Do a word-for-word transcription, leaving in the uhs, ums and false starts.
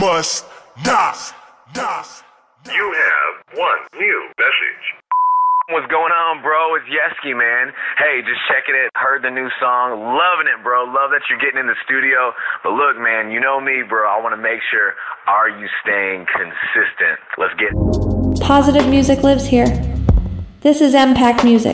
must not. You have one new message. What's going on, bro? It's Yeski, man. Hey, just checking it. Heard the new song. Loving it, bro. Love that you're getting in the studio. But look, man, you know me, bro. I want to make sure, are you staying consistent? Let's get it. Positive music lives here. This is Impact Music.